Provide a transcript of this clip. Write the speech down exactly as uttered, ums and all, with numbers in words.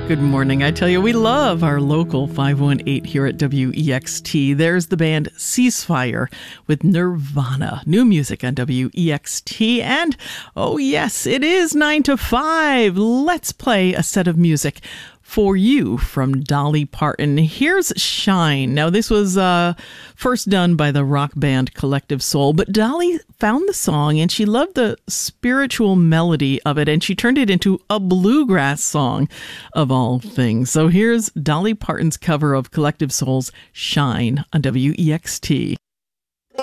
Good morning. I tell you, we love our local five one eight here at W E X T. There's the band Ceasefire with Nirvana. New music on W E X T. And, oh yes, it is nine to five. Let's play a set of music for you from Dolly Parton. Here's Shine. Now, this was uh, first done by the rock band Collective Soul, but Dolly found the song and she loved the spiritual melody of it, and she turned it into a bluegrass song of all things. So here's Dolly Parton's cover of Collective Soul's Shine on W E X T.